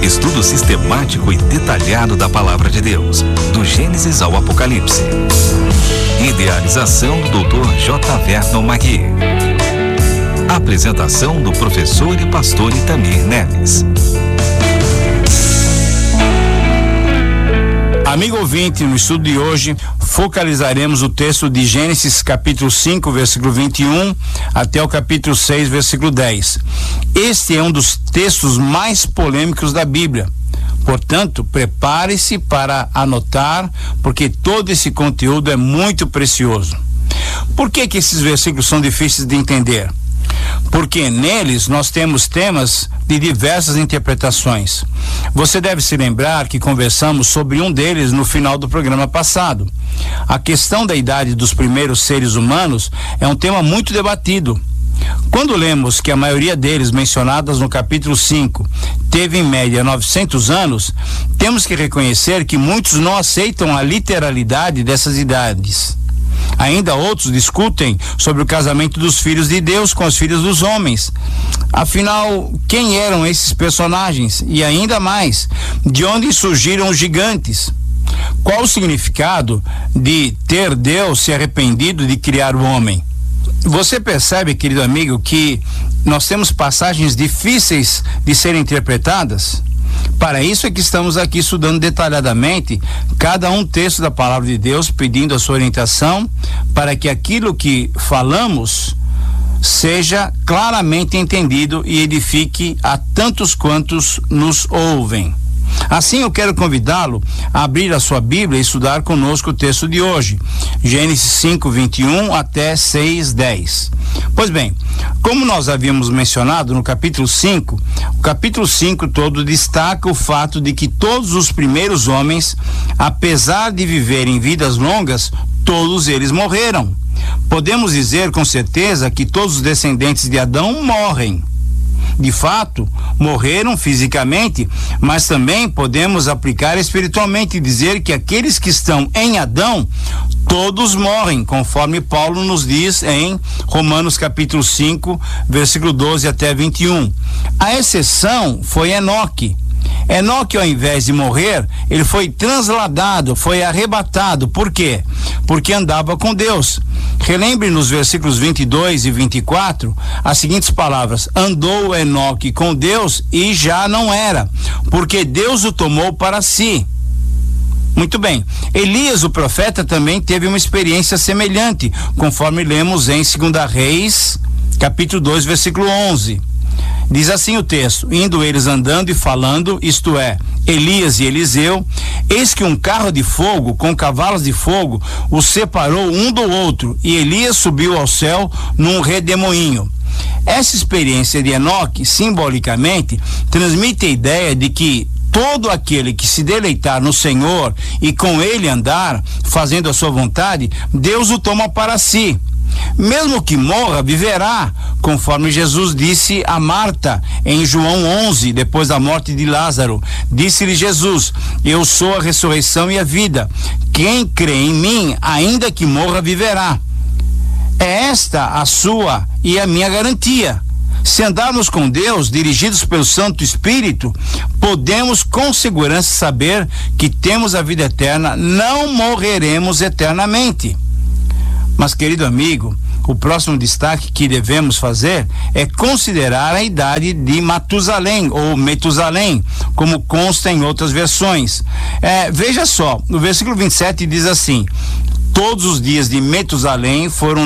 Estudo sistemático e detalhado da Palavra de Deus, do Gênesis ao Apocalipse. Idealização do Dr. J. Vernon Magui. Apresentação do professor e pastor Itamir Neves. Amigo ouvinte, no estudo de hoje, focalizaremos o texto de Gênesis capítulo 5, versículo 21, até o capítulo 6, versículo 10. Este é um dos textos mais polêmicos da Bíblia. Portanto, prepare-se para anotar, porque todo esse conteúdo é muito precioso. Por que esses versículos são difíceis de entender? Porque neles nós temos temas de diversas interpretações. Você deve se lembrar que conversamos sobre um deles no final do programa passado. A questão da idade dos primeiros seres humanos é um tema muito debatido. Quando lemos que a maioria deles, mencionadas no capítulo 5, teve em média 900 anos, temos que reconhecer que muitos não aceitam a literalidade dessas idades. Ainda outros discutem sobre o casamento dos filhos de Deus com os filhos dos homens. Afinal, quem eram esses personagens? E ainda mais, de onde surgiram os gigantes? Qual o significado de ter Deus se arrependido de criar o homem? Você percebe, querido amigo, que nós temos passagens difíceis de serem interpretadas? Para isso é que estamos aqui estudando detalhadamente cada um texto da Palavra de Deus, pedindo a sua orientação para que aquilo que falamos seja claramente entendido e edifique a tantos quantos nos ouvem. Assim, eu quero convidá-lo a abrir a sua Bíblia e estudar conosco o texto de hoje, Gênesis 5, 21 até 6, 10. Pois bem, como nós havíamos mencionado no capítulo 5, o capítulo 5 todo destaca o fato de que todos os primeiros homens, apesar de viverem vidas longas, todos eles morreram. Podemos dizer com certeza que todos os descendentes de Adão morrem. De fato, morreram fisicamente, mas também podemos aplicar espiritualmente e dizer que aqueles que estão em Adão, todos morrem, conforme Paulo nos diz em Romanos capítulo 5, versículo 12 até 21. A exceção foi Enoque. Enoque, ao invés de morrer, ele foi transladado, foi arrebatado. Por quê? Porque andava com Deus. Relembre nos versículos 22 e 24 as seguintes palavras: andou Enoque com Deus e já não era, porque Deus o tomou para si. Muito bem, Elias, o profeta, também teve uma experiência semelhante, conforme lemos em 2 Reis, capítulo 2, versículo 11. Diz assim o texto: indo eles andando e falando, isto é, Elias e Eliseu, eis que um carro de fogo com cavalos de fogo os separou um do outro, e Elias subiu ao céu num redemoinho. Essa experiência de Enoque, simbolicamente, transmite a ideia de que todo aquele que se deleitar no Senhor e com ele andar, fazendo a sua vontade, Deus o toma para si. Mesmo que morra, viverá, conforme Jesus disse a Marta em João 11, depois da morte de Lázaro. Disse-lhe Jesus: eu sou a ressurreição e a vida. Quem crê em mim, ainda que morra, viverá. É esta a sua e a minha garantia. Se andarmos com Deus, dirigidos pelo Santo Espírito, podemos com segurança saber que temos a vida eterna, não morreremos eternamente. Mas, querido amigo, o próximo destaque que devemos fazer é considerar a idade de Matusalém, ou Metusalém, como consta em outras versões. Veja só, no versículo 27 diz assim: todos os dias de Metusalém foram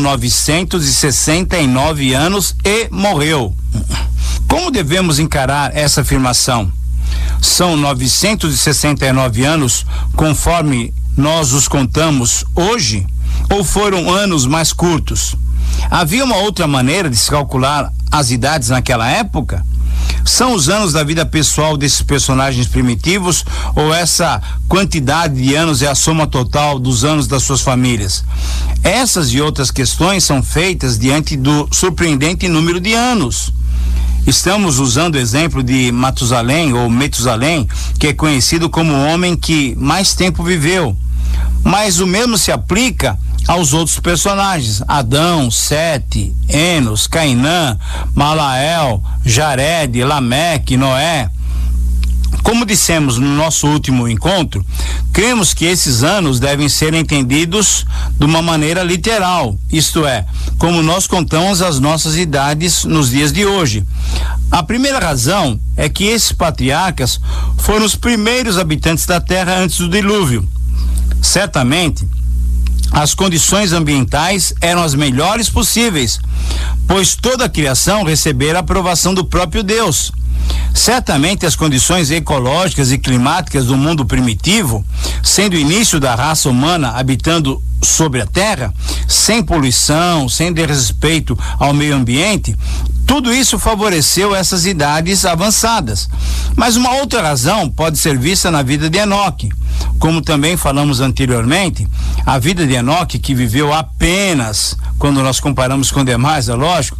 969 anos e morreu. Como devemos encarar essa afirmação? São 969 anos conforme nós os contamos hoje? Ou foram anos mais curtos? Havia uma outra maneira de se calcular as idades naquela época? São os anos da vida pessoal desses personagens primitivos, ou essa quantidade de anos é a soma total dos anos das suas famílias? Essas e outras questões são feitas diante do surpreendente número de anos. Estamos usando o exemplo de Matusalém, ou Metusalém, que é conhecido como o homem que mais tempo viveu. Mas o mesmo se aplica aos outros personagens: Adão, Sete, Enos, Cainã, Malael, Jared, Lameque, Noé. Como dissemos no nosso último encontro, cremos que esses anos devem ser entendidos de uma maneira literal, isto é, como nós contamos as nossas idades nos dias de hoje. A primeira razão é que esses patriarcas foram os primeiros habitantes da terra antes do dilúvio. Certamente, as condições ambientais eram as melhores possíveis, pois toda a criação recebera a aprovação do próprio Deus. Certamente as condições ecológicas e climáticas do mundo primitivo, sendo o início da raça humana habitando sobre a terra, sem poluição, sem desrespeito ao meio ambiente, tudo isso favoreceu essas idades avançadas. Mas uma outra razão pode ser vista na vida de Enoque. Como também falamos anteriormente, a vida de Enoque, que viveu apenas, quando nós comparamos com demais, é lógico,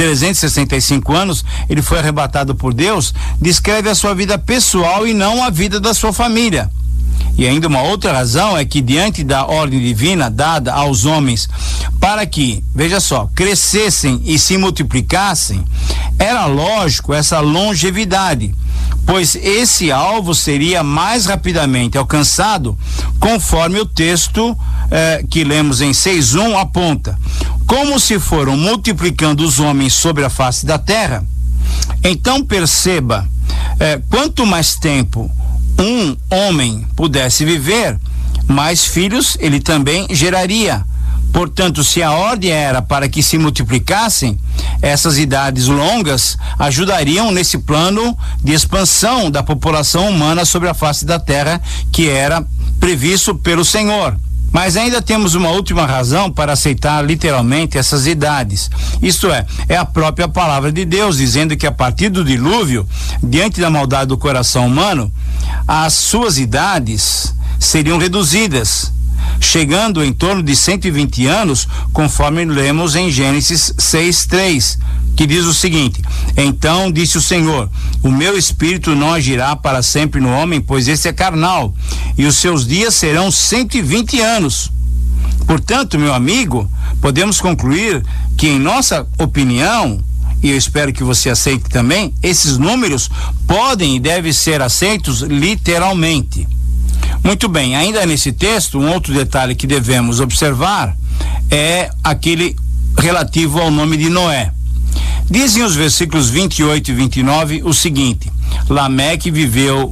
365 anos, ele foi arrebatado por Deus, descreve a sua vida pessoal e não a vida da sua família. E ainda uma outra razão é que, diante da ordem divina dada aos homens para que, veja só, crescessem e se multiplicassem, era lógico essa longevidade, pois esse alvo seria mais rapidamente alcançado, conforme o texto que lemos em 6:1 aponta. Como se foram multiplicando os homens sobre a face da terra, então perceba, quanto mais tempo um homem pudesse viver, mais filhos ele também geraria. Portanto, se a ordem era para que se multiplicassem, essas idades longas ajudariam nesse plano de expansão da população humana sobre a face da terra, que era previsto pelo Senhor. Mas ainda temos uma última razão para aceitar literalmente essas idades. Isto é a própria palavra de Deus, dizendo que a partir do dilúvio, diante da maldade do coração humano, as suas idades seriam reduzidas, chegando em torno de 120 anos, conforme lemos em Gênesis 6:3, que diz o seguinte: então disse o Senhor, o meu espírito não agirá para sempre no homem, pois esse é carnal, e os seus dias serão 120 anos. Portanto, meu amigo, podemos concluir que, em nossa opinião, e eu espero que você aceite também, esses números podem e devem ser aceitos literalmente. Muito bem, ainda nesse texto, um outro detalhe que devemos observar é aquele relativo ao nome de Noé. Dizem os versículos 28 e 29 o seguinte: Lameque viveu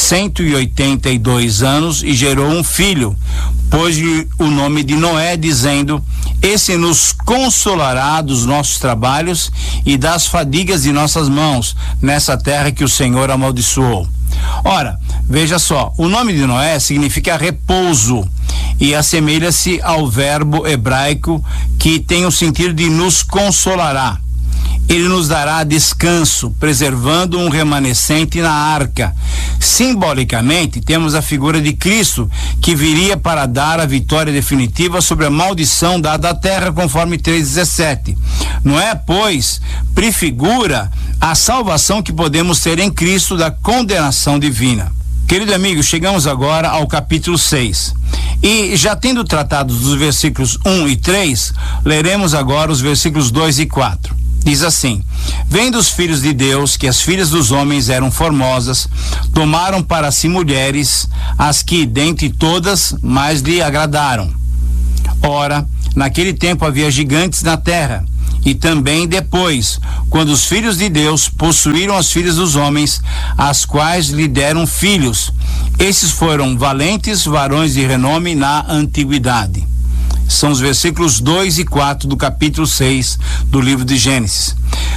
182 anos e gerou um filho, pôs-lhe o nome de Noé, dizendo: esse nos consolará dos nossos trabalhos e das fadigas de nossas mãos, nessa terra que o Senhor amaldiçoou. Ora, veja só, o nome de Noé significa repouso e assemelha-se ao verbo hebraico que tem o sentido de nos consolará. Ele nos dará descanso, preservando um remanescente na arca. Simbolicamente, temos a figura de Cristo, que viria para dar a vitória definitiva sobre a maldição dada à terra, conforme 3:17. Noé, pois, prefigura a salvação que podemos ter em Cristo da condenação divina. Querido amigo, chegamos agora ao capítulo 6. E já tendo tratado dos versículos 1 e 3, leremos agora os versículos 2 e 4. Diz assim: vendo os filhos de Deus que as filhas dos homens eram formosas, tomaram para si mulheres, as que dentre todas mais lhe agradaram. Ora, naquele tempo havia gigantes na terra, e também depois, quando os filhos de Deus possuíram as filhas dos homens, as quais lhe deram filhos. Esses foram valentes varões de renome na antiguidade. São os versículos 2 e 4 do capítulo 6 do livro de Gênesis.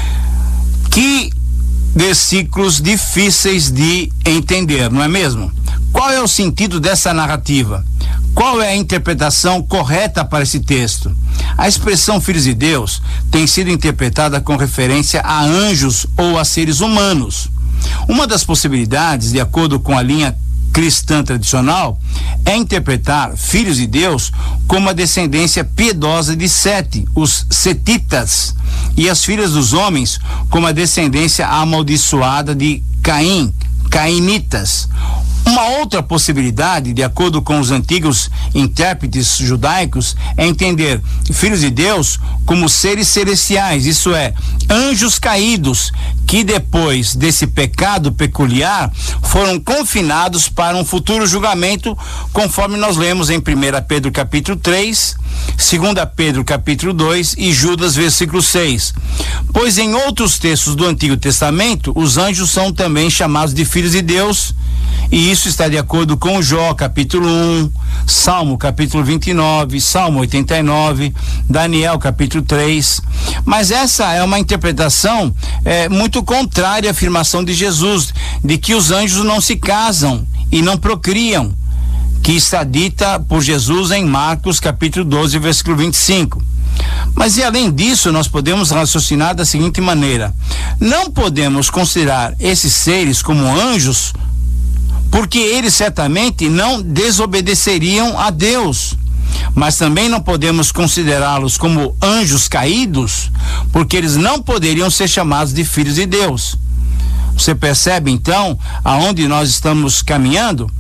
Que versículos difíceis de entender, não é mesmo? Qual é o sentido dessa narrativa? Qual é a interpretação correta para esse texto? A expressão filhos de Deus tem sido interpretada com referência a anjos ou a seres humanos. Uma das possibilidades, de acordo com a linha cristã tradicional, é interpretar filhos de Deus como a descendência piedosa de Sete, os setitas, e as filhas dos homens como a descendência amaldiçoada de Caim, cainitas. Uma outra possibilidade, de acordo com os antigos intérpretes judaicos, é entender filhos de Deus como seres celestiais, isso é, anjos caídos, que depois desse pecado peculiar foram confinados para um futuro julgamento, conforme nós lemos em 1 Pedro capítulo 3, 2 Pedro capítulo 2 e Judas versículo 6. Pois em outros textos do Antigo Testamento, os anjos são também chamados de filhos de Deus, e isso está de acordo com Jó capítulo 1, Salmo capítulo 29, Salmo 89, Daniel capítulo 3. Mas essa é uma interpretação muito contrária à afirmação de Jesus, de que os anjos não se casam e não procriam, que está dita por Jesus em Marcos capítulo 12, versículo 25. Mas e além disso, nós podemos raciocinar da seguinte maneira: não podemos considerar esses seres como anjos, porque eles certamente não desobedeceriam a Deus, mas também não podemos considerá-los como anjos caídos, porque eles não poderiam ser chamados de filhos de Deus. Você percebe então aonde nós estamos caminhando?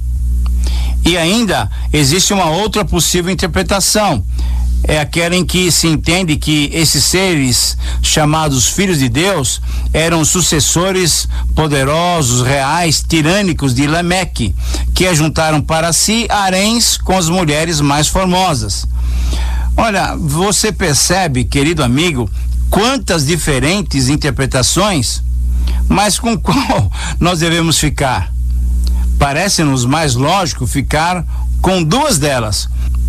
E ainda existe uma outra possível interpretação, é aquela em que se entende que esses seres chamados filhos de Deus eram sucessores poderosos, reais, tirânicos de Lameque, que ajuntaram para si haréns com as mulheres mais formosas. Olha, você percebe, querido amigo, quantas diferentes interpretações, mas com qual nós devemos ficar? Parece-nos mais lógico ficar com duas delas.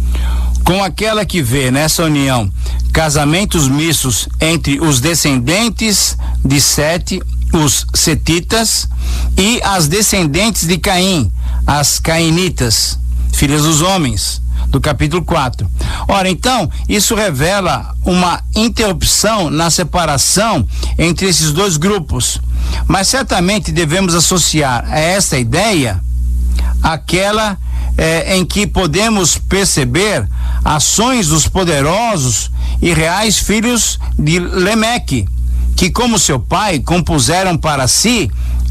Com aquela que vê nessa união casamentos mistos entre os descendentes de Sete, os setitas, e as descendentes de Caim, as cainitas, filhas dos homens, do capítulo 4. Ora, então, isso revela uma interrupção na separação entre esses dois grupos, mas certamente devemos associar a esta ideia aquela em que podemos perceber ações dos poderosos e reais filhos de Lameque, que, como seu pai, compuseram para si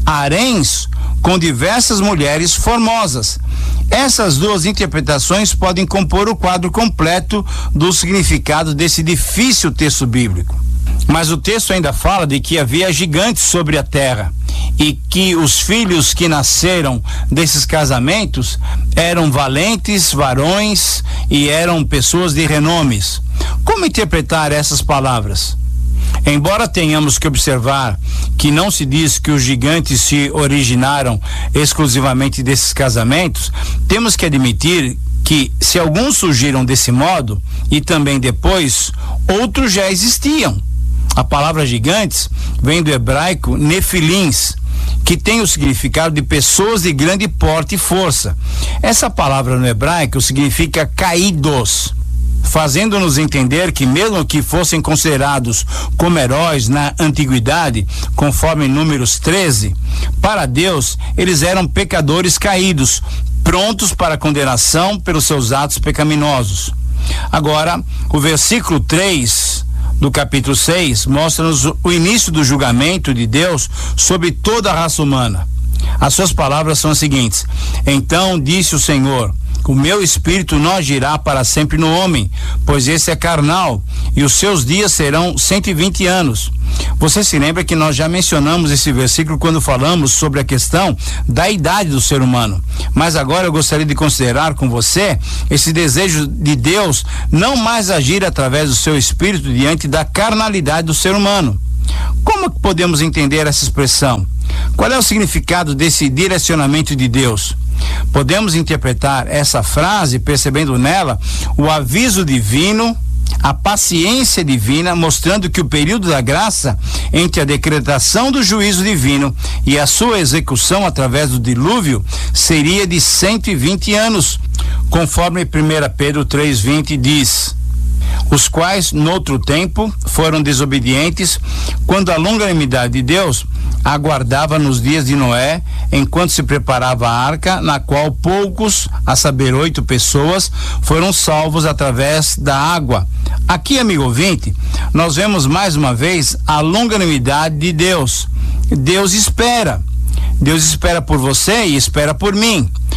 haréns com diversas mulheres formosas. Essas duas interpretações podem compor o quadro completo do significado desse difícil texto bíblico. Mas o texto ainda fala de que havia gigantes sobre a terra e que os filhos que nasceram desses casamentos eram valentes varões e eram pessoas de renomes. Como interpretar essas palavras? Embora tenhamos que observar que não se diz que os gigantes se originaram exclusivamente desses casamentos, temos que admitir que, se alguns surgiram desse modo e também depois, outros já existiam. A palavra gigantes vem do hebraico nefilins, que tem o significado de pessoas de grande porte e força. Essa palavra no hebraico significa caídos, fazendo-nos entender que, mesmo que fossem considerados como heróis na antiguidade, conforme Números 13, para Deus eles eram pecadores caídos, prontos para a condenação pelos seus atos pecaminosos. Agora, o versículo 3 do capítulo 6 mostra-nos o início do julgamento de Deus sobre toda a raça humana. As suas palavras são as seguintes: então disse o Senhor, o meu espírito não agirá para sempre no homem, pois esse é carnal, e os seus dias serão 120 anos. Você se lembra que nós já mencionamos esse versículo quando falamos sobre a questão da idade do ser humano. Mas agora eu gostaria de considerar com você esse desejo de Deus não mais agir através do seu espírito diante da carnalidade do ser humano. Como podemos entender essa expressão? Qual é o significado desse direcionamento de Deus? Podemos interpretar essa frase percebendo nela o aviso divino, a paciência divina, mostrando que o período da graça entre a decretação do juízo divino e a sua execução através do dilúvio seria de 120 anos, conforme 1 Pedro 3:20 diz: os quais, noutro tempo, foram desobedientes, quando a longanimidade de Deus aguardava nos dias de Noé, enquanto se preparava a arca, na qual poucos, a saber 8 pessoas, foram salvos através da água. Aqui, amigo ouvinte, nós vemos mais uma vez a longanimidade de Deus. Deus espera por você e espera por mim.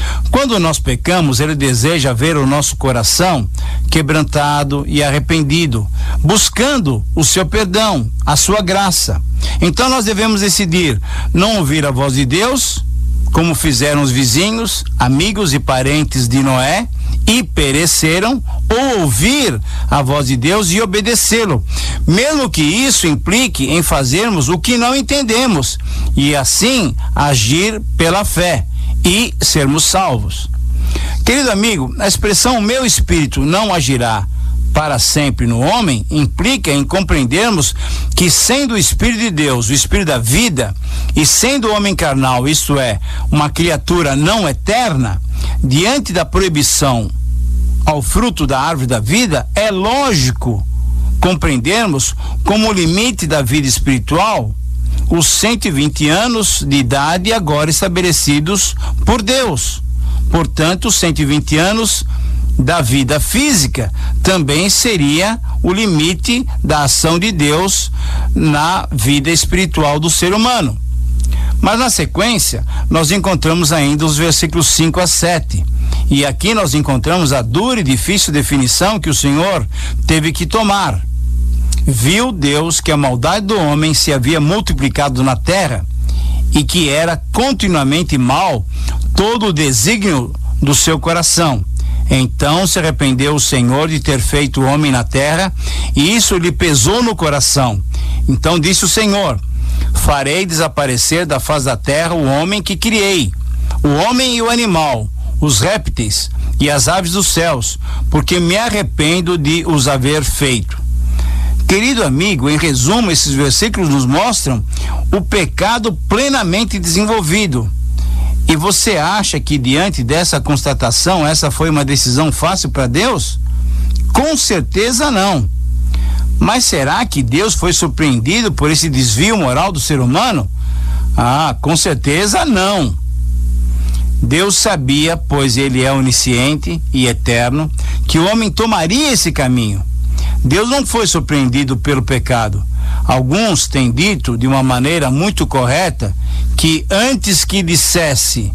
Quando nós pecamos, Ele deseja ver o nosso coração quebrantado e arrependido, buscando o seu perdão, a sua graça. Então nós devemos decidir não ouvir a voz de Deus, como fizeram os vizinhos, amigos e parentes de Noé, e pereceram, ou ouvir a voz de Deus e obedecê-lo, mesmo que isso implique em fazermos o que não entendemos, e assim agir pela fé e sermos salvos. Querido amigo, a expressão meu espírito não agirá para sempre no homem implica em compreendermos que, sendo o Espírito de Deus, o Espírito da vida, e sendo o homem carnal, isto é, uma criatura não eterna, diante da proibição ao fruto da árvore da vida, é lógico compreendermos como limite da vida espiritual os 120 anos de idade agora estabelecidos por Deus. Portanto, os 120 anos da vida física também seria o limite da ação de Deus na vida espiritual do ser humano. Mas na sequência, nós encontramos ainda os versículos 5 a 7. E aqui nós encontramos a dura e difícil definição que o Senhor teve que tomar. Viu Deus que a maldade do homem se havia multiplicado na terra e que era continuamente mal todo o desígnio do seu coração. Então se arrependeu o Senhor de ter feito o homem na terra, e isso lhe pesou no coração. Então disse o Senhor: farei desaparecer da face da terra o homem que criei, o homem e o animal, os répteis e as aves dos céus, porque me arrependo de os haver feito. Querido amigo, em resumo, esses versículos nos mostram o pecado plenamente desenvolvido. E você acha que diante dessa constatação, essa foi uma decisão fácil para Deus? Com certeza não. Mas será que Deus foi surpreendido por esse desvio moral do ser humano? Ah, com certeza não. Deus sabia, pois Ele é onisciente e eterno, que o homem tomaria esse caminho. Deus não foi surpreendido pelo pecado. Alguns têm dito de uma maneira muito correta que antes que dissesse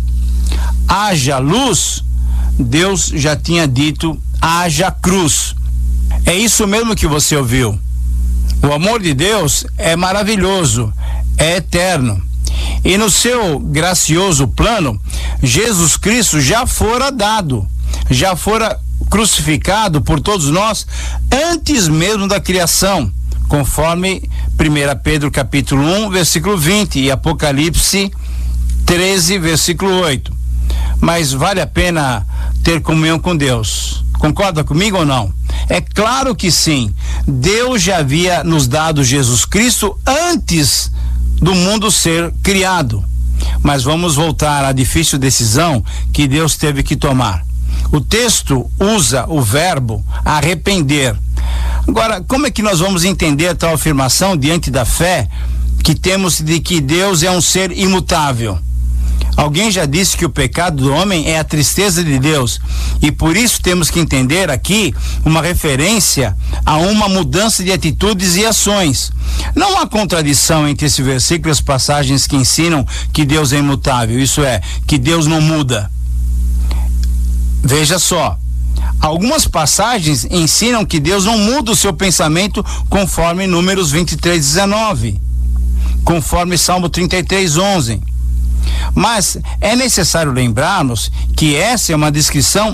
haja luz, Deus já tinha dito haja cruz. É isso mesmo que você ouviu. O amor de Deus é maravilhoso, é eterno. E no seu gracioso plano, Jesus Cristo já fora dado, já fora crucificado por todos nós antes mesmo da criação, conforme 1 Pedro capítulo 1, versículo 20 e Apocalipse 13, versículo 8. Mas vale a pena ter comunhão com Deus. Concorda comigo ou não? É claro que sim. Deus já havia nos dado Jesus Cristo antes do mundo ser criado. Mas vamos voltar à difícil decisão que Deus teve que tomar. O texto usa o verbo arrepender. Agora, como é que nós vamos entender tal afirmação diante da fé que temos de que Deus é um ser imutável? Alguém já disse que o pecado do homem é a tristeza de Deus, e por isso temos que entender aqui uma referência a uma mudança de atitudes e ações. Não há contradição entre esse versículo e as passagens que ensinam que Deus é imutável, isso é, que Deus não muda. Veja só, algumas passagens ensinam que Deus não muda o seu pensamento conforme Números 23:19, conforme Salmo 33:11. Mas é necessário lembrarmos que essa é uma descrição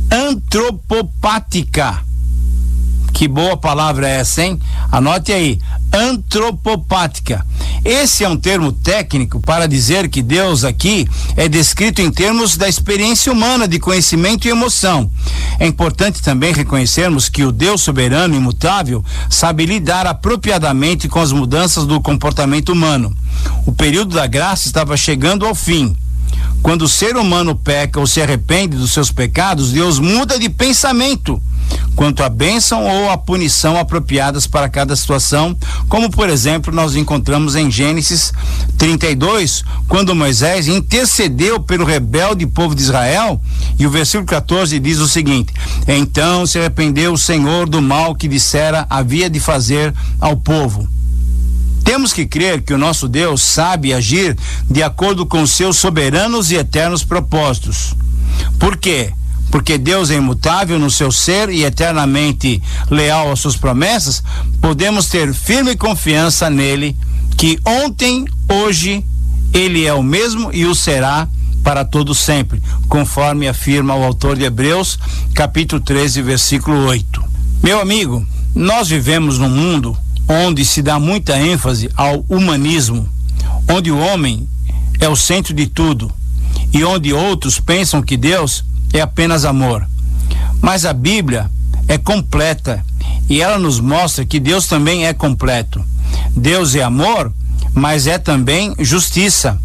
antropopática. Que boa palavra é essa, hein? Anote aí, antropopática. Esse é um termo técnico para dizer que Deus aqui é descrito em termos da experiência humana de conhecimento e emoção. É importante também reconhecermos que o Deus soberano e imutável sabe lidar apropriadamente com as mudanças do comportamento humano. O período da graça estava chegando ao fim. Quando o ser humano peca ou se arrepende dos seus pecados, Deus muda de pensamento quanto à bênção ou à punição apropriadas para cada situação, como por exemplo nós encontramos em Gênesis 32, quando Moisés intercedeu pelo rebelde povo de Israel, e o versículo 14 diz o seguinte: então se arrependeu o Senhor do mal que dissera havia de fazer ao povo. Temos que crer que o nosso Deus sabe agir de acordo com os seus soberanos e eternos propósitos. Por quê? Porque Deus é imutável no seu ser e eternamente leal às suas promessas. Podemos ter firme confiança nele, que ontem, hoje, ele é o mesmo e o será para todo sempre, conforme afirma o autor de Hebreus, capítulo 13, versículo 8. Meu amigo, nós vivemos num mundo onde se dá muita ênfase ao humanismo, onde o homem é o centro de tudo e onde outros pensam que Deus é apenas amor. Mas a Bíblia é completa e ela nos mostra que Deus também é completo. Deus é amor, mas é também justiça.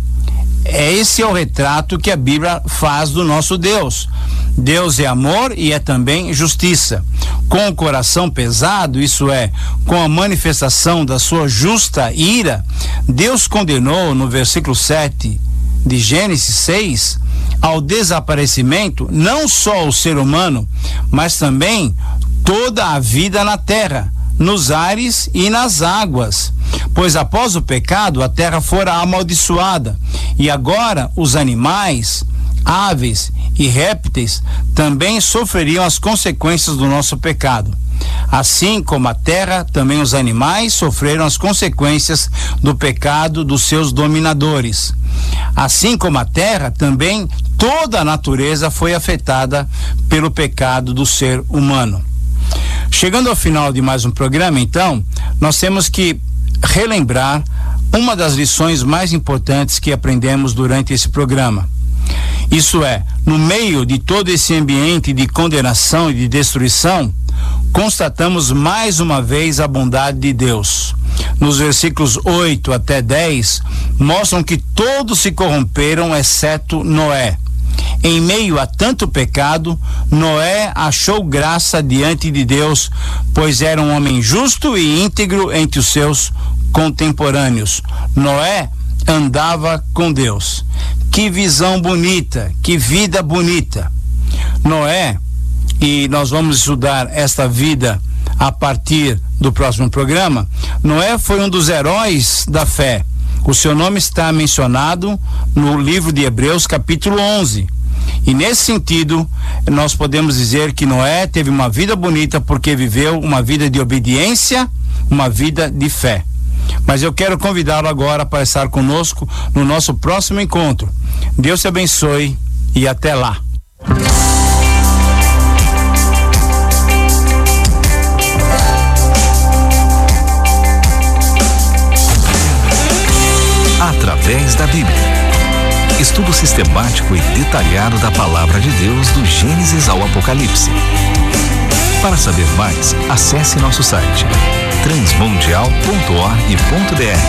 Esse é o retrato que a Bíblia faz do nosso Deus. Deus é amor e é também justiça. Com o coração pesado, isso é, com a manifestação da sua justa ira, Deus condenou no versículo 7 de Gênesis 6 ao desaparecimento não só o ser humano, mas também toda a vida na terra, nos ares e nas águas. Pois após o pecado a terra fora amaldiçoada, e agora os animais, aves e répteis também sofreriam as consequências do nosso pecado. Assim como a terra, também os animais sofreram as consequências do pecado dos seus dominadores. Assim como a terra, também toda a natureza foi afetada pelo pecado do ser humano. Chegando ao final de mais um programa, então, nós temos que relembrar uma das lições mais importantes que aprendemos durante esse programa. Isso é, no meio de todo esse ambiente de condenação e de destruição, constatamos mais uma vez a bondade de Deus. Nos versículos 8 até 10, mostram que todos se corromperam, exceto Noé. Em meio a tanto pecado, Noé achou graça diante de Deus, pois era um homem justo e íntegro entre os seus contemporâneos. Noé andava com Deus. Que visão bonita, que vida bonita. Noé, e nós vamos estudar esta vida a partir do próximo programa. Noé foi um dos heróis da fé. O seu nome está mencionado no livro de Hebreus, capítulo 11. E nesse sentido, nós podemos dizer que Noé teve uma vida bonita porque viveu uma vida de obediência, uma vida de fé. Mas eu quero convidá-lo agora para estar conosco no nosso próximo encontro. Deus te abençoe e até lá. Através da Bíblia. Estudo sistemático e detalhado da Palavra de Deus do Gênesis ao Apocalipse. Para saber mais, acesse nosso site transmundial.org.br.